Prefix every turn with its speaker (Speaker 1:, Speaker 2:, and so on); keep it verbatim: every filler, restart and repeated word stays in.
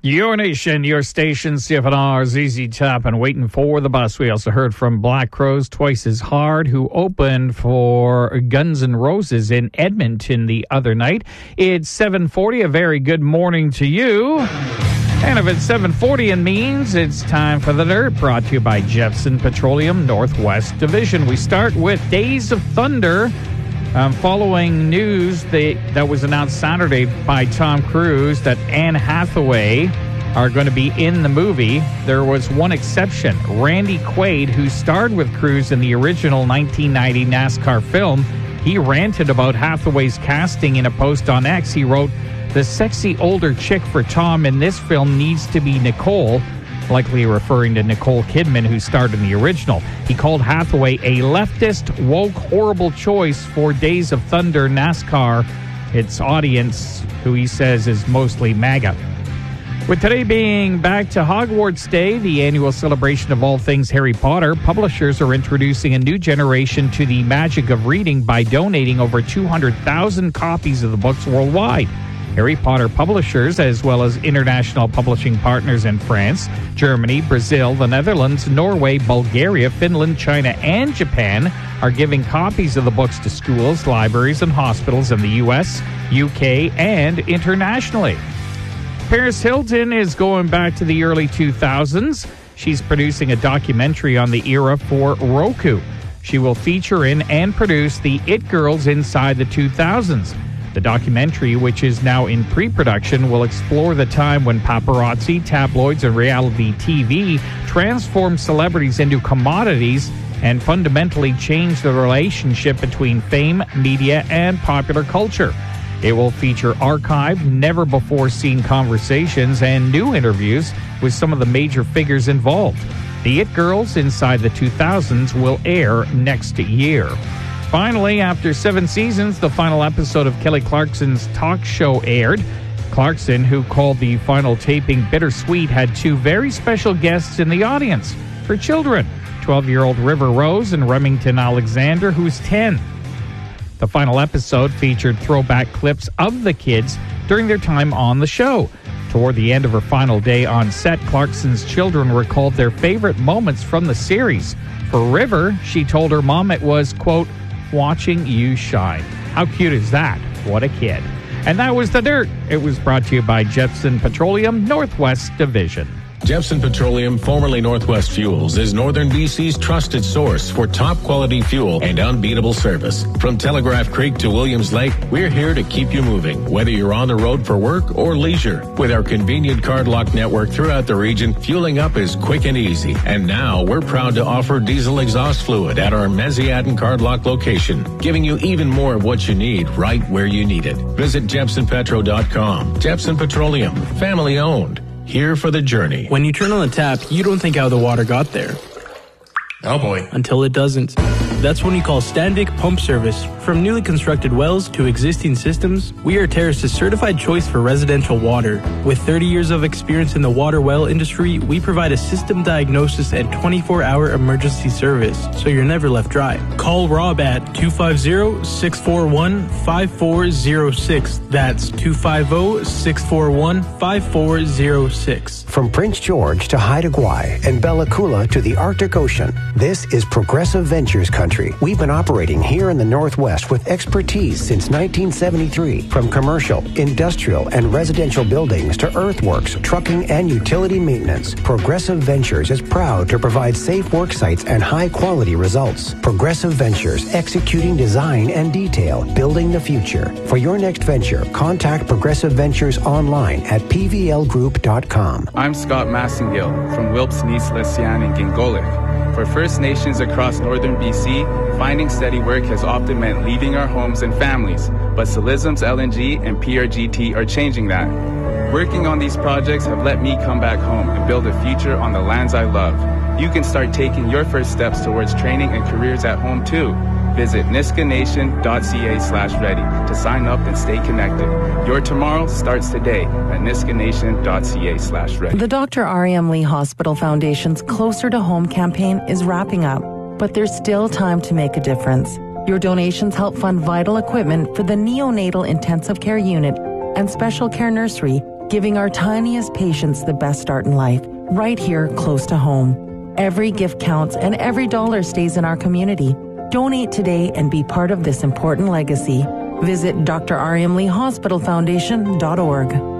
Speaker 1: Your nation, your station, C F N R, Z Z Top, and waiting for the bus. We also heard from Black Crowes, Twice as Hard, who opened for Guns N' Roses in Edmonton the other night. It's seven forty. A very good morning to you. And if it's seven forty, it means it's time for The Dirt, brought to you by Jepson Petroleum Northwest Division. We start with Days of Thunder. Um, following news that, that was announced Saturday by Tom Cruise that Anne Hathaway are going to be in the movie, there was one exception. Randy Quaid, who starred with Cruise in the original nineteen ninety NASCAR film, he ranted about Hathaway's casting in a post on X. He wrote, "The sexy older chick for Tom in this film needs to be Nicole," likely referring to Nicole Kidman, who starred in the original. He called Hathaway a leftist, woke, horrible choice for Days of Thunder NASCAR, its audience, who he says is mostly MAGA. With today being back to Hogwarts Day, the annual celebration of all things Harry Potter, publishers are introducing a new generation to the magic of reading by donating over two hundred thousand copies of the books worldwide. Harry Potter publishers, as well as international publishing partners in France, Germany, Brazil, the Netherlands, Norway, Bulgaria, Finland, China, and Japan, are giving copies of the books to schools, libraries, and hospitals in the U S, U K, and internationally. Paris Hilton is going back to the early two thousands. She's producing a documentary on the era for Roku. She will feature in and produce the It Girls inside the two thousands. The documentary, which is now in pre-production, will explore the time when paparazzi, tabloids, and reality T V transformed celebrities into commodities and fundamentally changed the relationship between fame, media, and popular culture. It will feature archived, never-before-seen conversations and new interviews with some of the major figures involved. The It Girls Inside the two thousands will air next year. Finally, after seven seasons, the final episode of Kelly Clarkson's talk show aired. Clarkson, who called the final taping bittersweet, had two very special guests in the audience. Her children, twelve-year-old River Rose and Remington Alexander, who's ten. The final episode featured throwback clips of the kids during their time on the show. Toward the end of her final day on set, Clarkson's children recalled their favorite moments from the series. For River, she told her mom it was, quote, "watching you shine." How cute is that? What a kid. And that was The Dirt. It was brought to you by Jepson Petroleum Northwest Division.
Speaker 2: Jepson Petroleum, formerly Northwest Fuels, is Northern B C's trusted source for top-quality fuel and unbeatable service. From Telegraph Creek to Williams Lake, we're here to keep you moving, whether you're on the road for work or leisure. With our convenient card lock network throughout the region, fueling up is quick and easy. And now, we're proud to offer diesel exhaust fluid at our Mesiatin card lock location, giving you even more of what you need right where you need it. Visit Jepson Petro dot com. Jepson Petroleum, family-owned. Here for the journey.
Speaker 3: When you turn on the tap, you don't think how the water got there.
Speaker 2: Oh boy.
Speaker 3: Until it doesn't. That's when you call Standvik Pump Service. From newly constructed wells to existing systems, we are Terrace's certified choice for residential water. With thirty years of experience in the water well industry, we provide a system diagnosis and twenty-four hour emergency service, so you're never left dry. Call Rob at two five zero, six four one, five four zero six. That's two five zero, six four one, five four zero six.
Speaker 4: From Prince George to Haida Gwaii and Bella Coola to the Arctic Ocean, this is Progressive Ventures country. We've been operating here in the Northwest with expertise since nineteen seventy-three. From commercial, industrial, and residential buildings to earthworks, trucking, and utility maintenance, Progressive Ventures is proud to provide safe work sites and high-quality results. Progressive Ventures, executing design and detail, building the future. For your next venture, contact Progressive Ventures online at p v l group dot com.
Speaker 5: I'm Scott Massengill from Wilpes, Nice-Lesian, and Gingolik. For First Nations across northern B C, finding steady work has often meant leaving our homes and families, but Silism's L N G and P R G T are changing that. Working on these projects have let me come back home and build a future on the lands I love. You can start taking your first steps towards training and careers at home too. Visit niskanation.ca slash ready to sign up and stay connected. Your tomorrow starts today at niskanation.ca slash ready.
Speaker 6: The Doctor R E M Lee Hospital Foundation's Closer to Home campaign is wrapping up, but there's still time to make a difference. Your donations help fund vital equipment for the neonatal intensive care unit and special care nursery giving our tiniest patients the best start in life, right here close to home. Every gift counts and every dollar stays in our community. Donate today and be part of this important legacy. Visit D R Ariam Lee Hospital Foundation dot org.